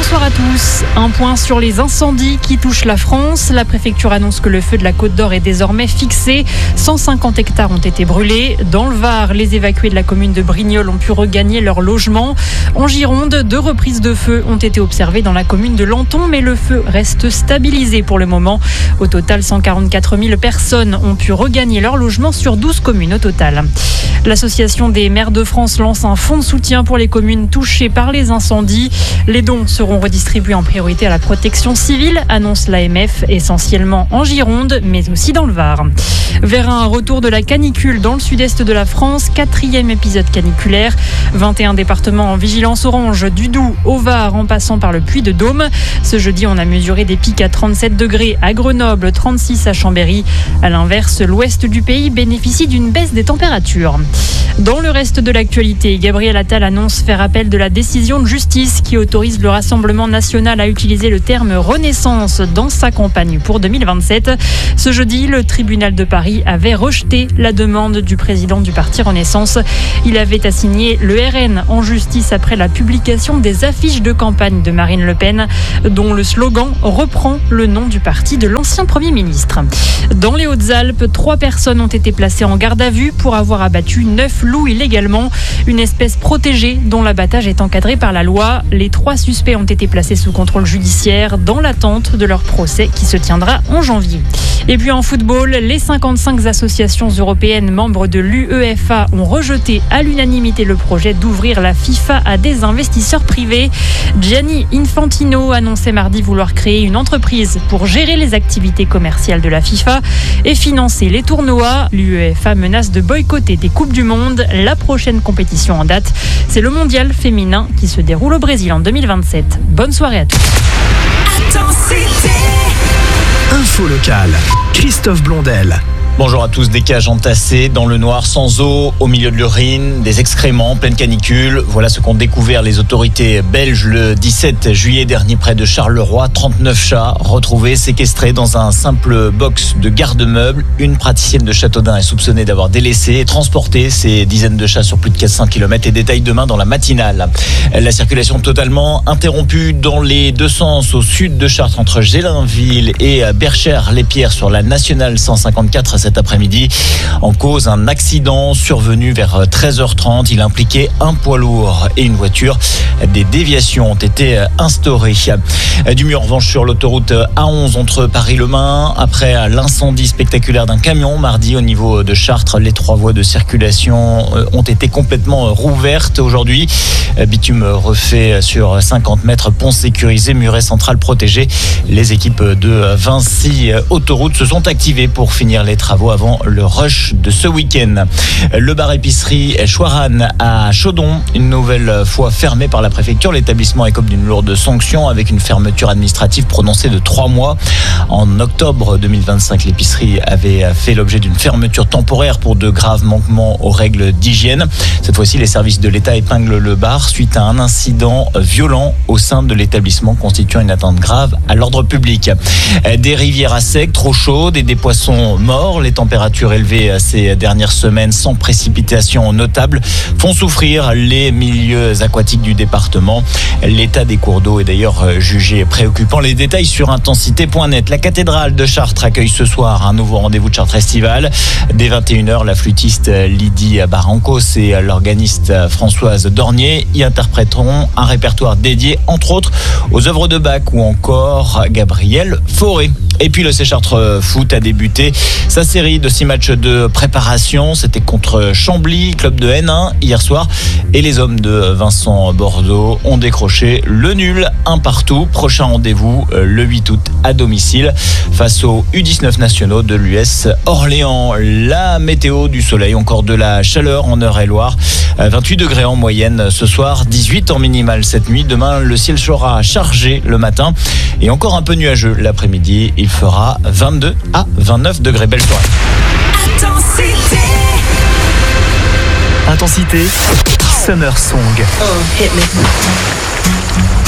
Bonsoir à tous. Un point sur les incendies qui touchent la France. La préfecture annonce que le feu de la Côte d'Or est désormais fixé. 150 hectares ont été brûlés. Dans le Var, les évacués de la commune de Brignoles ont pu regagner leur logement. En Gironde, 2 reprises de feu ont été observées dans la commune de Lanton, mais le feu reste stabilisé pour le moment. Au total, 144 000 personnes ont pu regagner leur logement sur 12 communes au total. L'Association des maires de France lance un fonds de soutien pour les communes touchées par les incendies. Les dons seront redistribués en priorité à la protection civile, annonce l'AMF, essentiellement en Gironde, mais aussi dans le Var. Vers un retour de la canicule dans le sud-est de la France, 4e épisode caniculaire. 21 départements en vigilance orange, du Doubs au Var en passant par le Puy-de-Dôme. Ce jeudi, on a mesuré des pics à 37 degrés à Grenoble, 36 à Chambéry. À l'inverse, l'ouest du pays bénéficie d'une baisse des températures. Dans le reste de l'actualité, Gabriel Attal annonce faire appel de la décision de justice qui autorise le Rassemblement national à utiliser le terme Renaissance dans sa campagne pour 2027. Ce jeudi, le tribunal de Paris avait rejeté la demande du président du parti Renaissance. Il avait assigné le RN en justice après la publication des affiches de campagne de Marine Le Pen, dont le slogan reprend le nom du parti de l'ancien Premier ministre. Dans les Hautes-Alpes, 3 personnes ont été placées en garde à vue pour avoir abattu 9 loups illégalement, une espèce protégée dont l'abattage est encadré par la loi. Les 3 suspects ont été placés sous contrôle judiciaire dans l'attente de leur procès qui se tiendra en janvier. Et puis en football, les 55 associations européennes membres de l'UEFA ont rejeté à l'unanimité le projet d'ouvrir la FIFA à des investisseurs privés. Gianni Infantino annonçait mardi vouloir créer une entreprise pour gérer les activités commerciales de la FIFA et financer les tournois. L'UEFA menace de boycotter des Coupes du Monde. La prochaine compétition en date, c'est le mondial féminin qui se déroule au Brésil en 2027. Bonne soirée à tous. Info locale, Christophe Blondel. Bonjour à tous, des cages entassées dans le noir, sans eau, au milieu de l'urine, des excréments en pleine canicule. Voilà ce qu'ont découvert les autorités belges le 17 juillet dernier près de Charleroi. 39 chats retrouvés, séquestrés dans un simple box de garde-meubles. Une praticienne de Châteaudun est soupçonnée d'avoir délaissé et transporté ces dizaines de chats sur plus de 400 km. Et détails demain dans la matinale. La circulation totalement interrompue dans les 2 sens au sud de Chartres entre Gélinville et Berchères-les-Pierres sur la nationale 154 cet après-midi. En cause, un accident survenu vers 13h30. Il impliquait un poids lourd et une voiture. Des déviations ont été instaurées. Du mieux en revanche sur l'autoroute A11 entre Paris-Le Mans. Après l'incendie spectaculaire d'un camion mardi au niveau de Chartres, les 3 voies de circulation ont été complètement rouvertes aujourd'hui. Bitume refait sur 50 mètres, pont sécurisé, muret central protégé. Les équipes de Vinci Autoroute se sont activées pour finir les travaux avant le rush de ce week-end. Le bar-épicerie Chouarane à Chaudon, une nouvelle fois fermé par la préfecture. L'établissement écope d'une lourde sanction avec une fermeture administrative prononcée de 3 mois. En octobre 2025, l'épicerie avait fait l'objet d'une fermeture temporaire pour de graves manquements aux règles d'hygiène. Cette fois-ci, les services de l'État épinglent le bar suite à un incident violent au sein de l'établissement constituant une atteinte grave à l'ordre public. Des rivières à sec, trop chaudes et des poissons morts. Les températures élevées ces dernières semaines sans précipitations notables font souffrir les milieux aquatiques du département. L'état des cours d'eau est d'ailleurs jugé préoccupant. Les détails sur intensité.net. La cathédrale de Chartres accueille ce soir un nouveau rendez-vous de Chartres Festival. Dès 21h, la flûtiste Lydie Barrancos et l'organiste Françoise Dornier y interpréteront un répertoire dédié entre autres aux œuvres de Bach ou encore Gabriel Fauré. Et puis le C Chartres Foot a débuté sa série de 6 matchs de préparation. C'était contre Chambly, club de N1 hier soir. Et les hommes de Vincent Bordeaux ont décroché le nul, 1-1. Prochain rendez-vous le 8 août à domicile face aux U19 nationaux de l'US Orléans. La météo, du soleil, encore de la chaleur en Eure-et-Loire. 28 degrés en moyenne ce soir, 18 en minimale cette nuit. Demain, le ciel sera chargé le matin et encore un peu nuageux l'après-midi. Il fera 22 à 29 degrés. Belle soirée. Intensité, Summer Song. Oh, hit me.